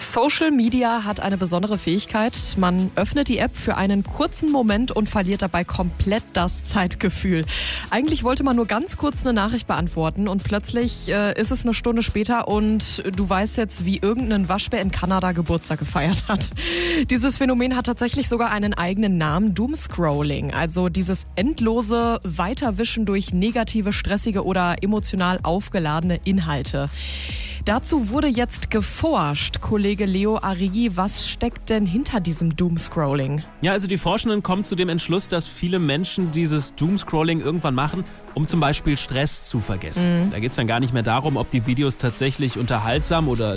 Social Media hat eine besondere Fähigkeit. Man öffnet die App für einen kurzen Moment und verliert dabei komplett das Zeitgefühl. Eigentlich wollte man nur ganz kurz eine Nachricht beantworten und plötzlich ist es eine Stunde später und du weißt jetzt, wie irgendein Waschbär in Kanada Geburtstag gefeiert hat. Dieses Phänomen hat tatsächlich sogar einen eigenen Namen, Doomscrolling. Also dieses endlose Weiterwischen durch negative, stressige oder emotional aufgeladene Inhalte. Dazu wurde jetzt geforscht. Kollege Leo Arrighi, was steckt denn hinter diesem Doomscrolling? Ja, also die Forschenden kommen zu dem Entschluss, dass viele Menschen dieses Doomscrolling irgendwann machen, um zum Beispiel Stress zu vergessen. Da geht es dann gar nicht mehr darum, ob die Videos tatsächlich unterhaltsam oder